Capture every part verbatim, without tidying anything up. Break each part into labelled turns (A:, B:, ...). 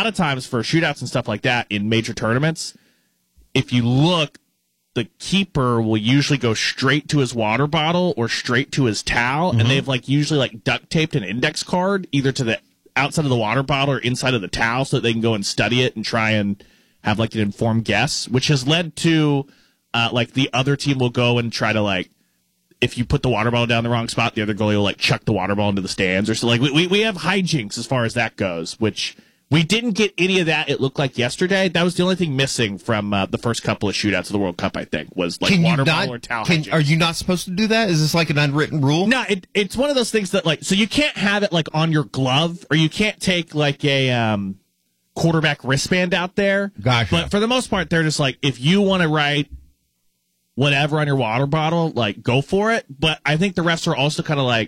A: lot of times for shootouts and stuff like that in major tournaments, if you look, the keeper will usually go straight to his water bottle or straight to his towel, mm-hmm. and they've like usually like duct taped an index card either to the outside of the water bottle or inside of the towel so that they can go and study it and try and have like an informed guess, which has led to uh, like the other team will go and try to like, if you put the water bottle down the wrong spot, the other goalie will like chuck the water bottle into the stands or so. Like we we have hijinks as far as that goes, which we didn't get any of that. It looked like yesterday. That was the only thing missing from uh, the first couple of shootouts of the World Cup. I think was like
B: can
A: water
B: not,
A: bottle or towel.
B: Can, are you not supposed to do that? Is this like an unwritten rule?
A: No, it, it's one of those things that like so you can't have it like on your glove or you can't take like a um, quarterback wristband out there.
B: Gotcha.
A: But for the most part, they're just like if you want to write whatever on your water bottle, like go for it. But I think the refs are also kind of like,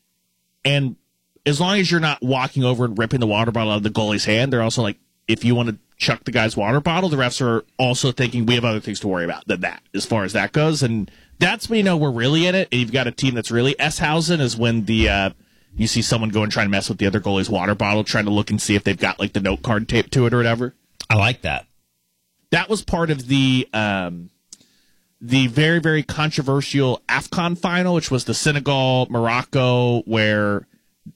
A: and as long as you're not walking over and ripping the water bottle out of the goalie's hand, they're also like, if you want to chuck the guy's water bottle, the refs are also thinking we have other things to worry about than that, as far as that goes. And that's when you know we're really in it. And you've got a team that's really S-Hausen is when the uh, you see someone go and try and mess with the other goalie's water bottle, trying to look and see if they've got like the note card taped to it or whatever.
B: I like that. That
A: was part of the um, the very, very controversial AFCON final, which was the Senegal, Morocco, where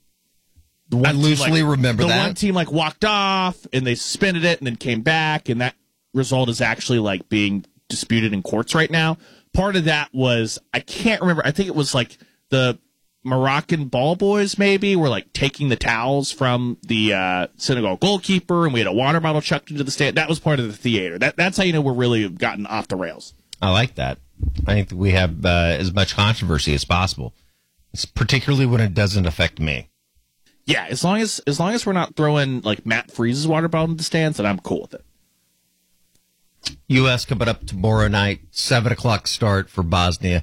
A: the one
B: I loosely
A: team, like,
B: remember
A: the
B: that.
A: one team like walked off and they suspended it and then came back, and that result is actually like being disputed in courts right now. Part of that was, I can't remember, I think it was like the Moroccan ball boys maybe were like taking the towels from the uh, Senegal goalkeeper, and we had a water bottle chucked into the stand. That was part of the theater. That That's how you know we're really gotten off the rails.
B: I like that. I think we have uh, as much controversy as possible, it's particularly when it doesn't affect me.
A: Yeah, as long as as long as we're not throwing like Matt Freeze's water bottle in the stands, then I'm cool with it.
B: U S coming up tomorrow night, seven o'clock start for Bosnia.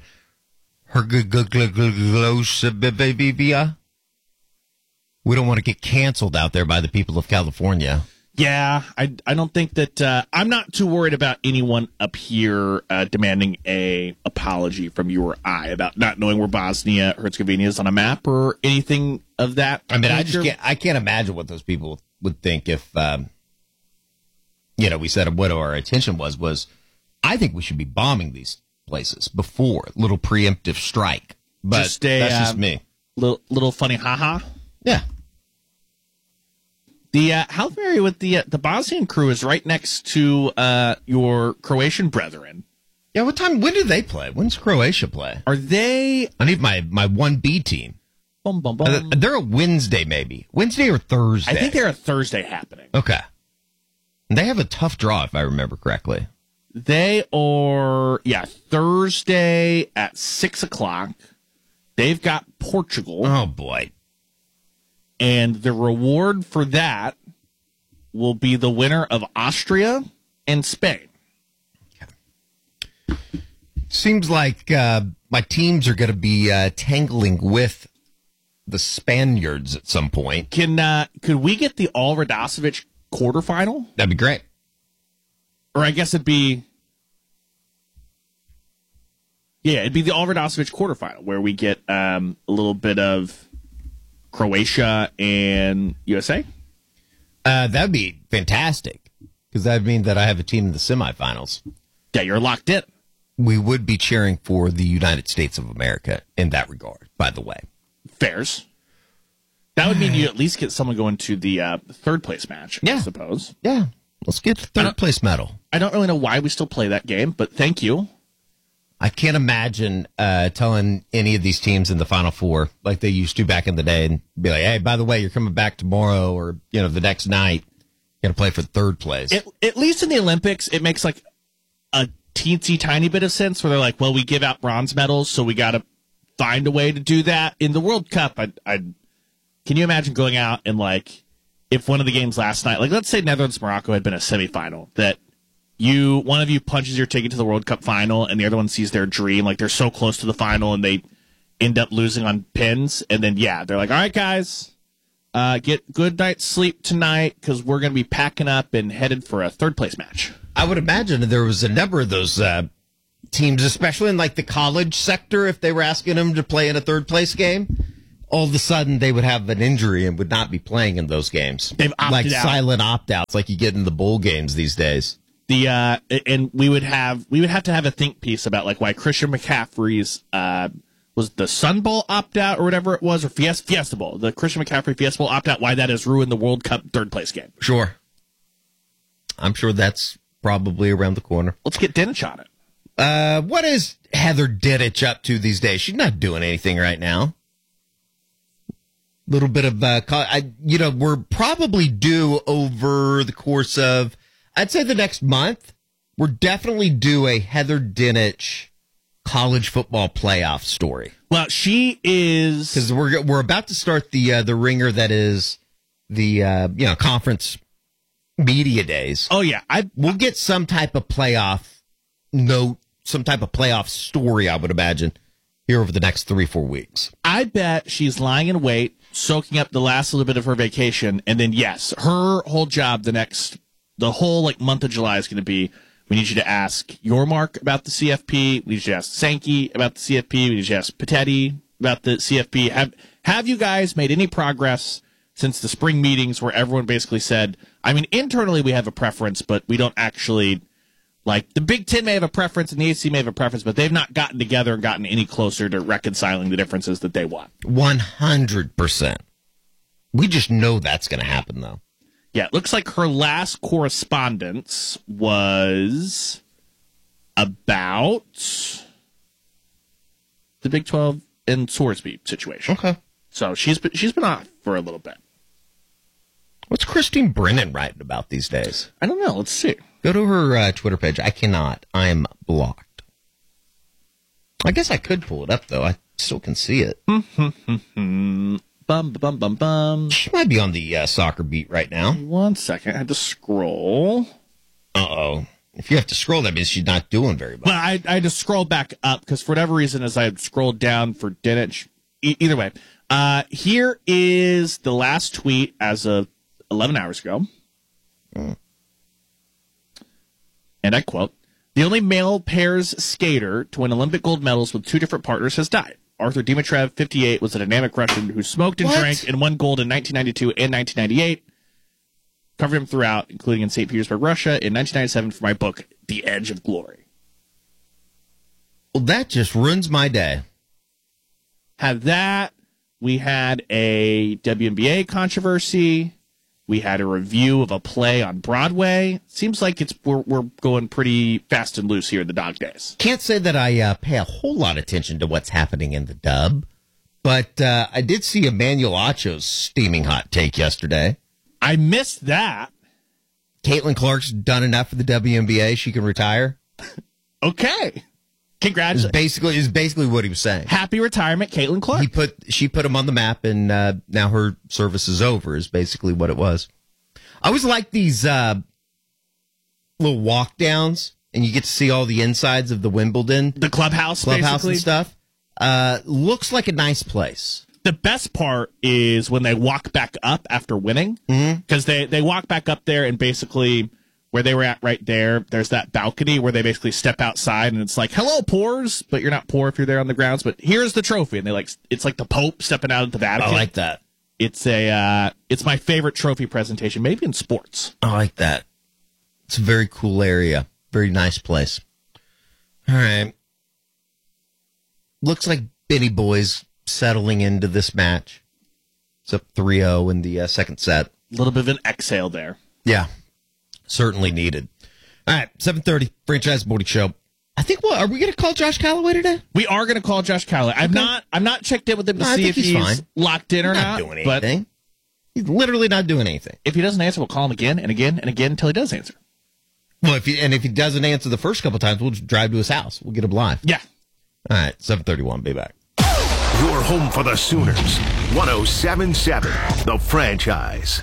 B: Herzegovina. We don't want to get canceled out there by the people of California.
A: Yeah, I, I don't think that uh, I'm not too worried about anyone up here uh, demanding a apology from you or I about not knowing where Bosnia Herzegovina is on a map or anything of that.
B: I mean,
A: nature.
B: I just can't, I can't imagine what those people would think if, um, you know, we said what our intention was, was I think we should be bombing these places before, little preemptive strike. But
A: just a,
B: that's just
A: um,
B: me.
A: Little, little funny haha.
B: Yeah.
A: The uh, how familiar with the uh, the Bosnian crew is right next to uh, your Croatian brethren.
B: Yeah, what time? When do they play? When's Croatia play?
A: Are they?
B: I need my my one B team.
A: Bum, bum, bum.
B: They're a Wednesday, maybe Wednesday or Thursday.
A: I think they're a Thursday happening.
B: Okay, and they have a tough draw if I remember correctly.
A: They are yeah Thursday at six o'clock. They've got Portugal.
B: Oh boy.
A: And the reward for that will be the winner of Austria and Spain.
B: Okay. Seems like uh, my teams are going to be uh, tangling with the Spaniards at some point.
A: Can uh, could we get the All Radacevic quarterfinal?
B: That'd be great.
A: Or I guess it'd be, yeah, it'd be the All Radacevic quarterfinal where we get um, a little bit of Croatia and U S A?
B: Uh, that'd be fantastic, because that'd mean that I have a team in the semifinals.
A: Yeah, you're locked in.
B: We would be cheering for the United States of America in that regard, by the way.
A: Fairs. That would mean you at least get someone going to the uh, third place match,
B: yeah.
A: I suppose.
B: Yeah, let's get the third place medal.
A: I don't really know why we still play that game, but thank you.
B: I can't imagine uh, telling any of these teams in the Final Four like they used to back in the day and be like, hey, by the way, you're coming back tomorrow or, you know, the next night. You're going to play for third place.
A: It, at least in the Olympics, it makes like a teensy tiny bit of sense where they're like, well, we give out bronze medals, so we got to find a way to do that. In the World Cup, I, I can you imagine going out and like if one of the games last night, like let's say Netherlands Morocco had been a semifinal, that you one of you punches your ticket to the World Cup final and the other one sees their dream, like they're so close to the final and they end up losing on pins, and then yeah, they're like, all right guys, uh, get good night's sleep tonight because we're going to be packing up and headed for a third place match.
B: I would imagine there was a number of those uh, teams, especially in like the college sector, if they were asking them to play in a third place game, all of a sudden they would have an injury and would not be playing in those games.
A: They've opted
B: like
A: out.
B: silent opt-outs like you get in the bowl games these days.
A: The uh, and we would have we would have to have a think piece about like why Christian McCaffrey's uh, was the Sun Bowl opt out or whatever it was, or Fiesta, Fiesta Bowl, the Christian McCaffrey Fiesta Bowl opt out, why that has ruined the World Cup third place game.
B: Sure. I'm sure that's probably around the corner.
A: Let's get Dinich on it.
B: Uh, what is Heather Dinich up to these days? She's not doing anything right now. Little bit of, uh, I, you know, we're probably due over the course of, I'd say the next month, we're definitely due a Heather Dinich college football playoff story.
A: Well, she is,
B: because we're we're about to start the uh, the ringer that is the uh, you know conference media days.
A: Oh yeah, I
B: we'll get some type of playoff note, some type of playoff story. I would imagine here over the next three four weeks.
A: I bet she's lying in wait, soaking up the last little bit of her vacation, and then yes, her whole job the next. The whole like month of July is going to be, we need you to ask Yormark about the C F P. We need you to ask Sankey about the C F P. We need you to ask Petetti about the C F P. Have have you guys made any progress since the spring meetings where everyone basically said, I mean, internally we have a preference, but we don't actually, like, the Big Ten may have a preference and the A C C may have a preference, but they've not gotten together and gotten any closer to reconciling the differences that they want.
B: one hundred percent. We just know that's going to happen, though.
A: Yeah, it looks like her last correspondence was about the Big twelve and Sorsby situation.
B: Okay.
A: So she's been, she's been off for a little bit.
B: What's Christine Brennan writing about these days?
A: I don't know. Let's see.
B: Go to her uh, Twitter page. I cannot. I'm blocked. I guess I could pull it up, though. I still can see it.
A: Bum, bum, bum, bum.
B: She might be on the uh, soccer beat right now.
A: One second. I had to scroll.
B: Uh-oh. If you have to scroll, that means she's not doing very well.
A: Well, I, I had to scroll back up because for whatever reason, as I scrolled down for Dinich, e- either way, uh, here is the last tweet as of eleven hours ago. Mm. And I quote, "The only male pairs skater to win Olympic gold medals with two different partners has died. Arthur Dimitrov, fifty-eight, was a dynamic Russian who smoked and
B: What?
A: drank and won gold in nineteen ninety-two and nineteen ninety-eight. Covered him throughout, including in Saint Petersburg, Russia, in nineteen ninety-seven for my book, The Edge of Glory."
B: Well, that just ruins my day.
A: Had that. We had a W N B A controversy. We had a review of a play on Broadway. Seems like it's we're, we're going pretty fast and loose here in the dog days.
B: Can't say that I uh, pay a whole lot of attention to what's happening in the dub, but uh, I did see Emmanuel Acho's steaming hot take yesterday.
A: I missed that.
B: Caitlin Clark's done enough for the W N B A; she can retire.
A: Okay,
B: Is
A: congratulations.
B: basically is basically what he was saying.
A: Happy retirement, Caitlin Clark.
B: He put she put him on the map, and uh, now her service is over. Is basically what it was. I always like these uh, little walk downs, and you get to see all the insides of the Wimbledon
A: the clubhouse,
B: clubhouse
A: basically.
B: and stuff. Uh, looks like a nice place.
A: The best part is when they walk back up after winning, because they, they walk back up there and basically where they were at right there, there's that balcony where they basically step outside and it's like, hello, poors, but you're not poor if you're there on the grounds, but here's the trophy. And they like, it's like the Pope stepping out of the Vatican.
B: I like that.
A: It's a, uh, it's my favorite trophy presentation, maybe in sports.
B: I like that. It's a very cool area. Very nice place. All right. Looks like Benny Boys settling into this match. It's up three oh in the uh, second set.
A: A little bit of an exhale there.
B: Yeah. Certainly needed. All right. seven thirty, Franchise Morning Show. I think, what, are we going to call Josh Callaway today?
A: We are going to call Josh Callaway. I'm
B: Okay.
A: not, I'm not checked in with him to
B: No, I
A: see
B: think
A: if
B: he's
A: he's,
B: fine.
A: locked in or
B: Not
A: not.
B: doing
A: but
B: anything. He's literally not doing anything.
A: if he doesn't answer, we'll call him again and again and again until he does answer.
B: Well, if he, and if he doesn't answer the first couple times, we'll just drive to his house. We'll get him live.
A: Yeah.
B: All right, seven thirty-one. Be back.
C: Your home for the Sooners. one oh seven point seven, The Franchise.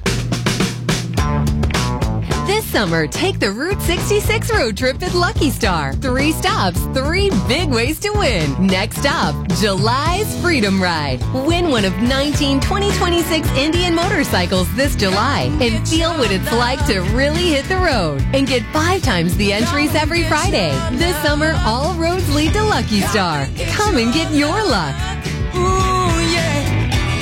D: This summer, take the Route sixty-six road trip at Lucky Star. Three stops, three big ways to win. Next up, July's Freedom Ride. Win one of nineteen twenty twenty-six Indian motorcycles this July and feel what it's like to really hit the road. And get five times the entries every Friday. This summer, all roads lead to Lucky Star. Come and get your luck.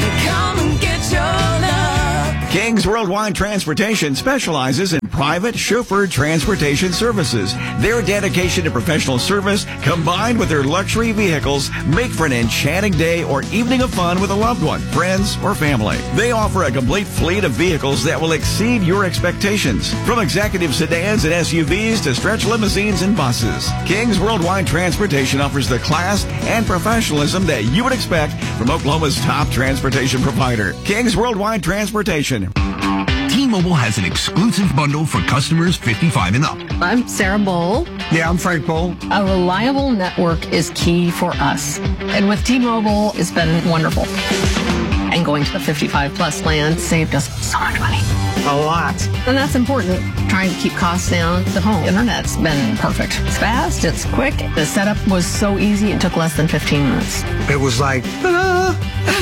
E: Kings Worldwide Transportation specializes in private chauffeured transportation services. Their dedication to professional service combined with their luxury vehicles make for an enchanting day or evening of fun with a loved one, friends, or family. They offer a complete fleet of vehicles that will exceed your expectations. From executive sedans and S U Vs to stretch limousines and buses, Kings Worldwide Transportation offers the class and professionalism that you would expect from Oklahoma's top transportation provider, Kings Worldwide Transportation.
F: T-Mobile has an exclusive bundle for customers fifty-five and up.
G: I'm Sarah Bowl.
H: Yeah, I'm Frank Bowl.
G: A reliable network is key for us. And with T-Mobile, it's been wonderful. And going to the fifty-five plus plan saved us so much money.
H: A lot.
G: And that's important. Trying to keep costs down. The home internet's been perfect. It's fast, it's quick. The setup was so easy, it took less than fifteen minutes.
H: It was like, ta-da!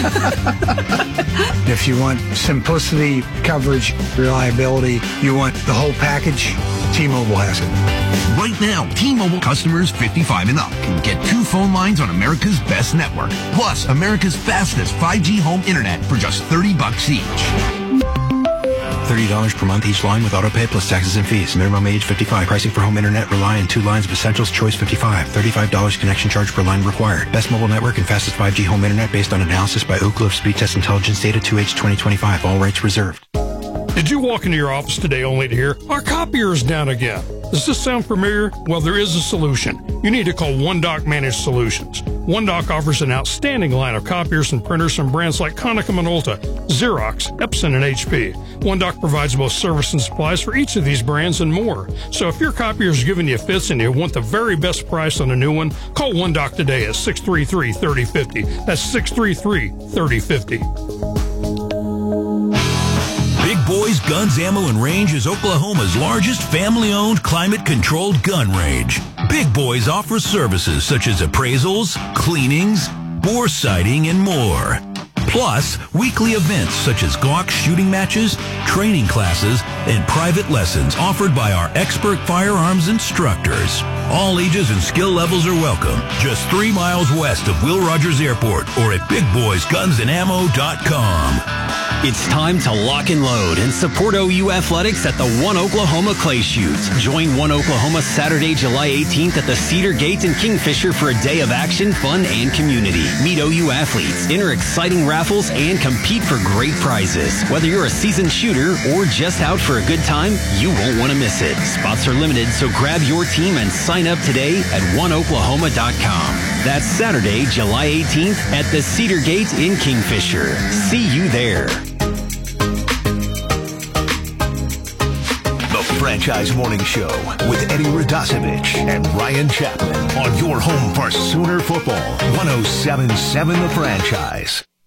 H: If you want simplicity, coverage, reliability, you want the whole package, T-Mobile has it.
F: Right now, T-Mobile customers fifty-five and up can get two phone lines on America's best network, plus America's fastest five G home internet for just thirty bucks each.
I: thirty dollars per month each line with autopay plus taxes and fees. Minimum age fifty-five. Pricing for home internet rely on two lines of Essentials Choice fifty-five. thirty-five dollars connection charge per line required. Best mobile network and fastest five G home internet based on analysis by Oak Cliff Speed Test Intelligence Data two H twenty twenty-five. All rights reserved.
J: Did you walk into your office today only to hear, our copier is down again? Does this sound familiar? Well, there is a solution. You need to call OneDoc Managed Solutions. OneDoc offers an outstanding line of copiers and printers from brands like Konica Minolta, Xerox, Epson, and H P. OneDoc provides both service and supplies for each of these brands and more. So if your copier is giving you fits and you want the very best price on a new one, call OneDoc today at six three three, three oh five oh. That's six three three, three oh five oh.
K: Big Boys Guns, Ammo, and Range is Oklahoma's largest family-owned, climate-controlled gun range. Big Boys offers services such as appraisals, cleanings, bore sighting, and more. Plus, weekly events such as Glock shooting matches, training classes, and private lessons offered by our expert firearms instructors. All ages and skill levels are welcome. Just three miles west of Will Rogers Airport or at big boys guns and ammo dot com.
L: It's time to lock and load and support O U Athletics at the One Oklahoma Clay Shoot. Join One Oklahoma Saturday, July eighteenth at the Cedar Gate in Kingfisher for a day of action, fun, and community. Meet O U athletes, enter exciting raffles, and compete for great prizes. Whether you're a seasoned shooter or just out for a good time, you won't want to miss it. Spots are limited, so grab your team and sign up today at one oklahoma dot com. That's Saturday, July eighteenth at the Cedar Gate in Kingfisher. See you there.
C: Franchise Morning Show with Eddie Radosevich and Ryan Chapman on your home for Sooner football. one oh seven point seven The Franchise.